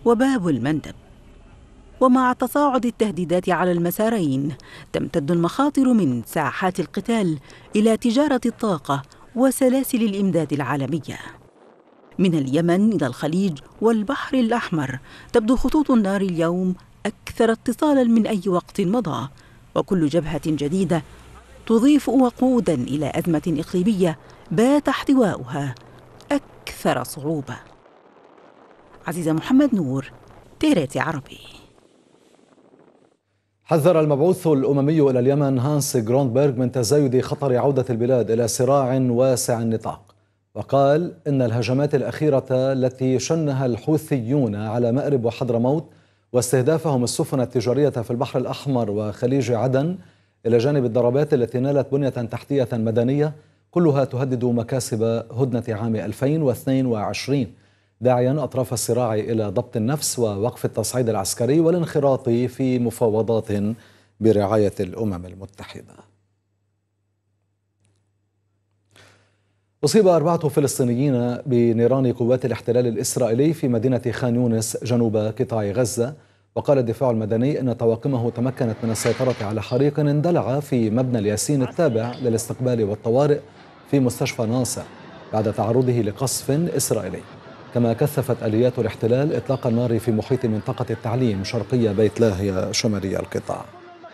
وباب المندب. ومع تصاعد التهديدات على المسارين تمتد المخاطر من ساحات القتال إلى تجارة الطاقة وسلاسل الإمداد العالمية. من اليمن إلى الخليج والبحر الأحمر تبدو خطوط النار اليوم أكثر اتصالاً من أي وقت مضى، وكل جبهة جديدة تضيف وقوداً إلى أزمة إقليمية بات احتواؤها أكثر صعوبة. عزيزة محمد نور، تيريتي عربي. حذر المبعوث الأممي إلى اليمن هانس غرونبرغ من تزايد خطر عودة البلاد إلى صراع واسع النطاق، وقال إن الهجمات الأخيرة التي شنها الحوثيون على مأرب وحضرموت واستهدافهم السفن التجارية في البحر الأحمر وخليج عدن إلى جانب الضربات التي نالت بنية تحتية مدنية كلها تهدد مكاسب هدنة عام 2022، داعيا أطراف الصراع إلى ضبط النفس ووقف التصعيد العسكري والانخراط في مفاوضات برعاية الأمم المتحدة. أصيب 4 فلسطينيين بنيران قوات الاحتلال الإسرائيلي في مدينة خان يونس جنوب قطاع غزة، وقال الدفاع المدني أن طواقمه تمكنت من السيطرة على حريق اندلع في مبنى الياسين التابع للاستقبال والطوارئ في مستشفى ناصر بعد تعرضه لقصف إسرائيلي. كما كثفت آليات الاحتلال إطلاق النار في محيط منطقة التعليم شرقية بيت لاهيا شمالي القطاع.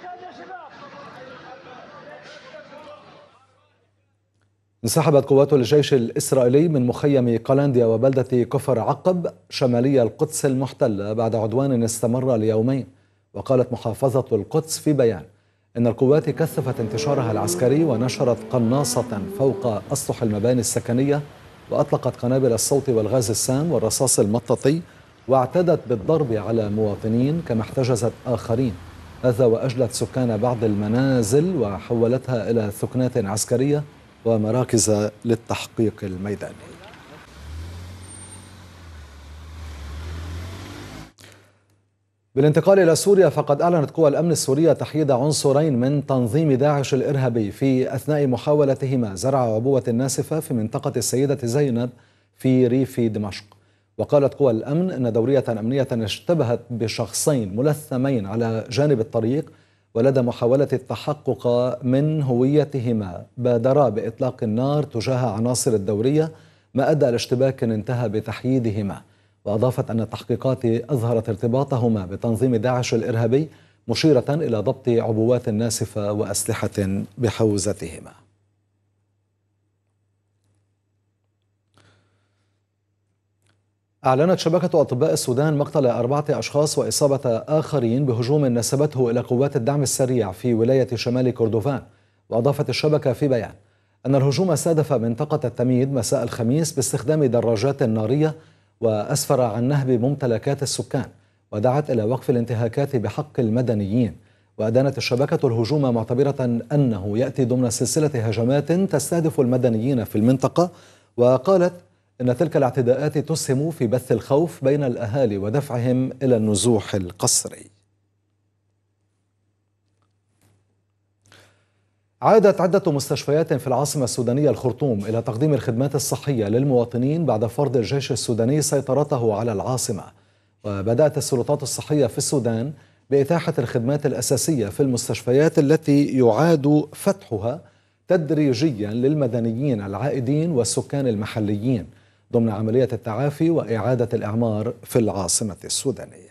انسحبت قوات الجيش الإسرائيلي من مخيم قلانديا وبلدة كفر عقب شمالي القدس المحتلة بعد عدوان استمر ليومين. وقالت محافظة القدس في بيان إن القوات كثفت انتشارها العسكري ونشرت قناصة فوق أسطح المباني السكنية، وأطلقت قنابل الصوت والغاز السام والرصاص المطاطي، واعتدت بالضرب على مواطنين كما احتجزت آخرين. هذا وأجلت سكان بعض المنازل وحولتها إلى ثكنات عسكرية ومراكز للتحقيق الميداني. بالانتقال إلى سوريا، فقد أعلنت قوى الأمن السورية تحييد عنصرين من تنظيم داعش الإرهابي في أثناء محاولتهما زرع عبوة ناسفة في منطقة السيدة زينب في ريف دمشق. وقالت قوى الأمن أن دورية أمنية اشتبهت بشخصين ملثمين على جانب الطريق، ولدى محاولة التحقق من هويتهما بادرا بإطلاق النار تجاه عناصر الدورية، ما أدى لاشتباك انتهى بتحييدهما. وأضافت أن التحقيقات أظهرت ارتباطهما بتنظيم داعش الإرهابي، مشيرة إلى ضبط عبوات ناسفة وأسلحة بحوزتهما. أعلنت شبكة أطباء السودان مقتل 4 أشخاص وإصابة آخرين بهجوم نسبته إلى قوات الدعم السريع في ولاية شمال كردفان. وأضافت الشبكة في بيان أن الهجوم استهدف منطقة التميد مساء الخميس باستخدام دراجات نارية، وأسفر عن نهب ممتلكات السكان، ودعت إلى وقف الانتهاكات بحق المدنيين. وأدانت الشبكة الهجوم معتبرة أنه يأتي ضمن سلسلة هجمات تستهدف المدنيين في المنطقة، وقالت إن تلك الاعتداءات تسهم في بث الخوف بين الأهالي ودفعهم إلى النزوح القسري. عادت عدة مستشفيات في العاصمة السودانية الخرطوم إلى تقديم الخدمات الصحية للمواطنين بعد فرض الجيش السوداني سيطرته على العاصمة. وبدأت السلطات الصحية في السودان بإتاحة الخدمات الأساسية في المستشفيات التي يعاد فتحها تدريجيا للمدنيين العائدين والسكان المحليين ضمن عملية التعافي وإعادة الإعمار في العاصمة السودانية.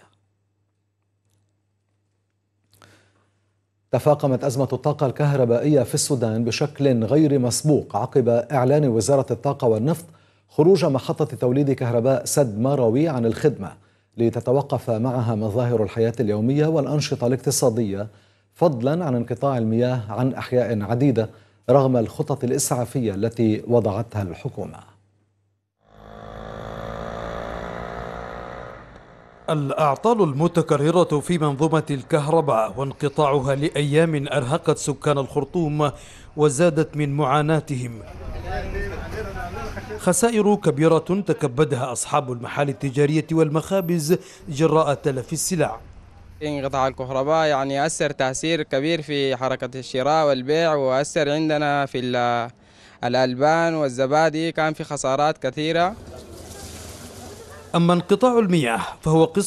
تفاقمت أزمة الطاقة الكهربائية في السودان بشكل غير مسبوق عقب إعلان وزارة الطاقة والنفط خروج محطة توليد كهرباء سد ماروي عن الخدمة، لتتوقف معها مظاهر الحياة اليومية والأنشطة الاقتصادية، فضلا عن انقطاع المياه عن أحياء عديدة رغم الخطط الإسعافية التي وضعتها الحكومة. الأعطال المتكررة في منظومة الكهرباء وانقطاعها لأيام أرهقت سكان الخرطوم وزادت من معاناتهم. خسائر كبيرة تكبدها أصحاب المحال التجارية والمخابز جراء تلف السلع. انقطاع الكهرباء يعني أثر تأثير كبير في حركة الشراء والبيع، وأثر عندنا في الألبان والزبادي، كان في خسارات كثيرة. أما انقطاع المياه فهو